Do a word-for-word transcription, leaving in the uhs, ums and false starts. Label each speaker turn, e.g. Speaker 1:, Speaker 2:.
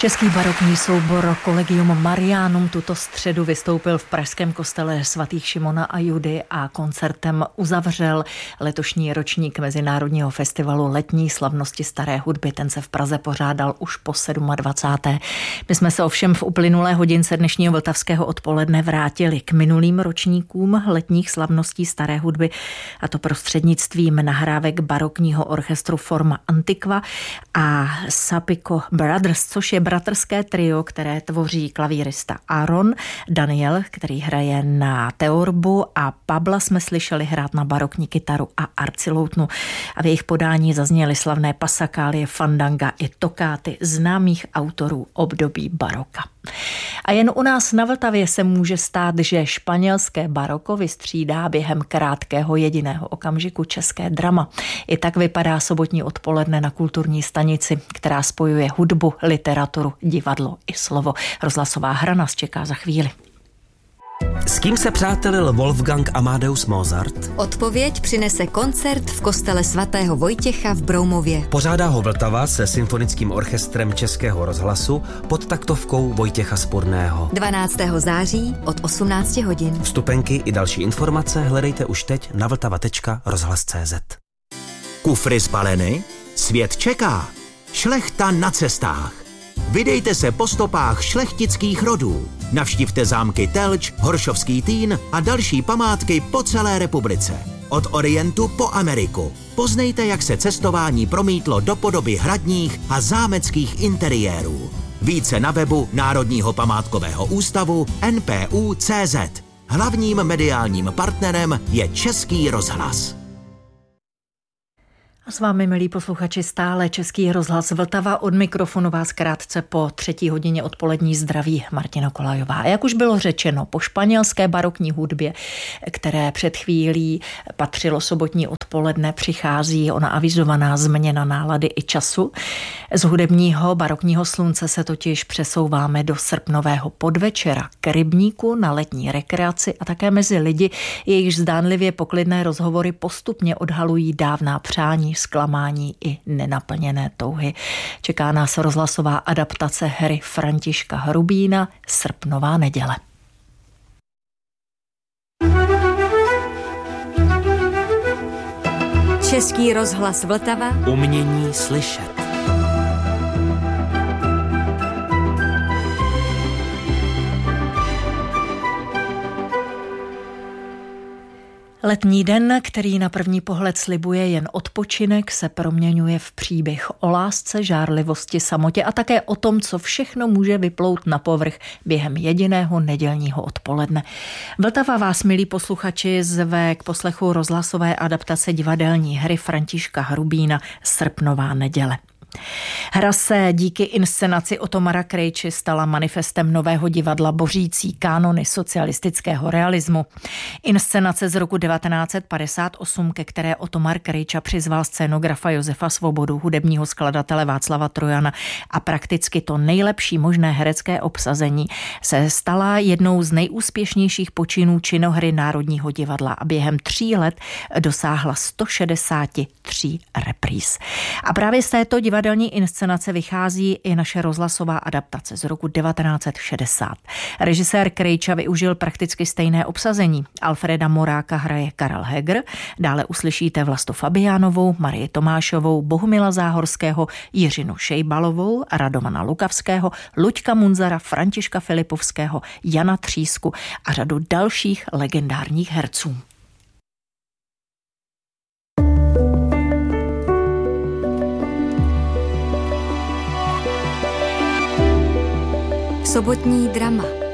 Speaker 1: Český barokní soubor Collegium Marianum tuto středu vystoupil v pražském kostele svatých Šimona a Judy a koncertem uzavřel letošní ročník Mezinárodního festivalu letní slavnosti staré hudby. Ten se v Praze pořádal už po dvacáté sedmé My jsme se ovšem v uplynulé hodince dnešního vltavského odpoledne vrátili k minulým ročníkům letních slavností staré hudby, a to prostřednictvím nahrávek barokního orchestru Forma Antiqua a Sapiko Brothers, což je bratrské trio, které tvoří klavírista Aaron, Daniel, který hraje na teorbu, a Pabla jsme slyšeli hrát na barokní kytaru a arciloutnu. A v jejich podání zazněly slavné pasakálie, fandanga i tokáty známých autorů období baroka. A jen u nás na Vltavě se může stát, že španělské baroko vystřídá během krátkého jediného okamžiku české drama. I tak vypadá sobotní odpoledne na kulturní stanici, která spojuje hudbu, literaturu, divadlo i slovo. Rozhlasová hra nás čeká za chvíli.
Speaker 2: S kým se přátelil Wolfgang Amadeus Mozart?
Speaker 3: Odpověď přinese koncert v kostele svatého Vojtěcha v Broumově.
Speaker 2: Pořádá ho Vltava se symfonickým orchestrem Českého rozhlasu pod taktovkou Vojtěcha Spurného.
Speaker 3: dvanáctého září od osmnácti hodin.
Speaker 2: Vstupenky i další informace hledejte už teď na vltava tečka rozhlas tečka cé zet.
Speaker 4: Kufry zbaleny? Svět čeká. Šlechta na cestách. Vydejte se po stopách šlechtických rodů. Navštivte zámky Telč, Horšovský Týn a další památky po celé republice. Od Orientu po Ameriku. Poznejte, jak se cestování promítlo do podoby hradních a zámeckých interiérů. Více na webu Národního památkového ústavu en pé ú tečka cé zet. Hlavním mediálním partnerem je Český rozhlas.
Speaker 1: A s vámi, milí posluchači, stále Český rozhlas Vltava. Od mikrofonu vás krátce po třetí hodině odpolední zdraví Martina Kolajová. A jak už bylo řečeno, po španělské barokní hudbě, které před chvílí patřilo sobotní odpoledne, přichází ona avizovaná změna nálady i času. Z hudebního barokního slunce se totiž přesouváme do srpnového podvečera k rybníku na letní rekreaci a také mezi lidi, jejichž zdánlivě poklidné rozhovory postupně odhalují dávná přání, zklamání i nenaplněné touhy. Čeká nás rozhlasová adaptace hry Františka Hrubína Srpnová neděle.
Speaker 3: Český rozhlas Vltava.
Speaker 2: Umění slyšet.
Speaker 1: Letní den, který na první pohled slibuje jen odpočinek, se proměňuje v příběh o lásce, žárlivosti, samotě a také o tom, co všechno může vyplout na povrch během jediného nedělního odpoledne. Vltava vás, milí posluchači, zve k poslechu rozhlasové adaptace divadelní hry Františka Hrubína Srpnová neděle. Hra se díky inscenaci Otomara Krejči stala manifestem nového divadla bořící kánony socialistického realismu. Inscenace z roku devatenáct set padesát osm, ke které Otomar Krejča přizval scénografa Josefa Svobodu, hudebního skladatele Václava Trojana a prakticky to nejlepší možné herecké obsazení, se stala jednou z nejúspěšnějších počinů činohry Národního divadla a během tří let dosáhla sto šedesát tři repríz. A právě z této divadelní inscenace vychází i naše rozhlasová adaptace z roku devatenáct set šedesát. Režisér Krejča využil prakticky stejné obsazení. Alfreda Moráka hraje Karel Heger, dále uslyšíte Vlastu Fabiánovou, Marii Tomášovou, Bohumila Záhorského, Jiřinu Šejbalovou, Radovana Lukavského, Luďka Munzara, Františka Filipovského, Jana Třísku a řadu dalších legendárních herců.
Speaker 3: Sobotní drama.